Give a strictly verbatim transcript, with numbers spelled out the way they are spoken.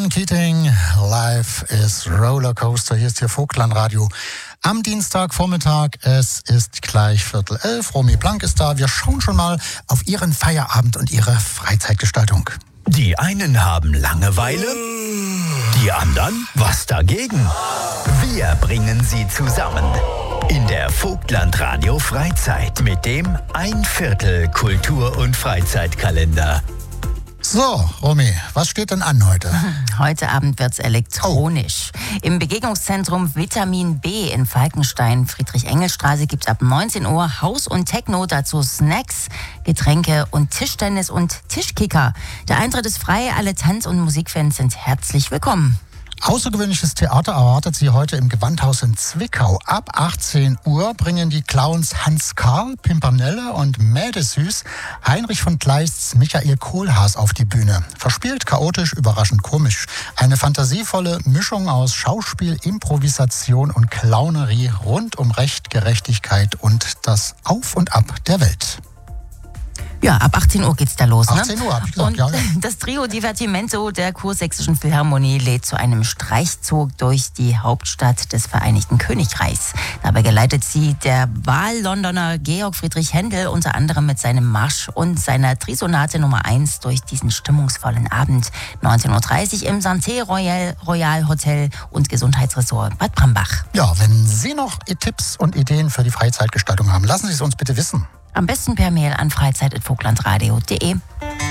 Ronan Keating, Life is Rollercoaster. Hier ist hier Vogtlandradio. Am Dienstagvormittag, es ist gleich Viertel elf. Romy Blank ist da. Wir schauen schon mal auf Ihren Feierabend und Ihre Freizeitgestaltung. Die einen haben Langeweile, die anderen was dagegen. Wir bringen sie zusammen in der Vogtlandradio Freizeit mit dem Ein Viertel Kultur- und Freizeitkalender. So, Romy, was steht denn an heute? Heute Abend wird's elektronisch. Oh. Im Begegnungszentrum Vitamin B in Falkenstein, Friedrich-Engels-Straße, gibt's ab neunzehn Uhr Haus und Techno, dazu Snacks, Getränke und Tischtennis und Tischkicker. Der Eintritt ist frei, alle Tanz- und Musikfans sind herzlich willkommen. Außergewöhnliches Theater erwartet Sie heute im Gewandhaus in Zwickau. Ab achtzehn Uhr bringen die Clowns Hans Karl, Pimpernelle und Mädesüß Heinrich von Kleists Michael Kohlhaas auf die Bühne. Verspielt, chaotisch, überraschend komisch. Eine fantasievolle Mischung aus Schauspiel, Improvisation und Clownerie rund um Recht, Gerechtigkeit und das Auf und Ab der Welt. Ja, ab achtzehn Uhr geht's da los, ne? achtzehn Uhr, hab ich gesagt, und ja, ja. Das Trio Divertimento der Kursächsischen Philharmonie lädt zu einem Streichzug durch die Hauptstadt des Vereinigten Königreichs. Dabei geleitet sie der Wahl-Londoner Georg Friedrich Händel unter anderem mit seinem Marsch und seiner Trisonate Nummer eins durch diesen stimmungsvollen Abend. neunzehn Uhr dreißig im Santé Royal, Royal Hotel und Gesundheitsressort Bad Brambach. Ja, wenn Sie noch Tipps und Ideen für die Freizeitgestaltung haben, lassen Sie es uns bitte wissen. Am besten per Mail an freizeit punkt vogtlandradio punkt de.